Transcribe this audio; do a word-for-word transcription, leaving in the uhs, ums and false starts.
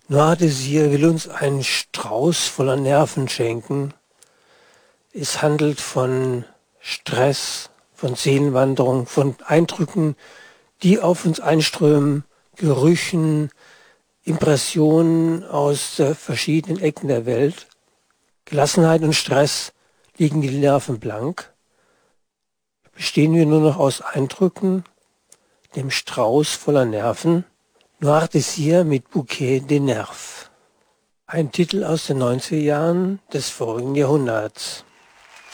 Noir Désir will uns einen Strauß voller Nerven schenken. Es handelt von Stress, von Seelenwanderung, von Eindrücken, die auf uns einströmen, Gerüchen, Impressionen aus äh, verschiedenen Ecken der Welt. Gelassenheit und Stress liegen die Nerven blank. Bestehen wir nur noch aus Eindrücken, dem Strauß voller Nerven. Noir Désir mit Bouquet des Nerfs. Ein Titel aus den neunziger Jahren des vorigen Jahrhunderts.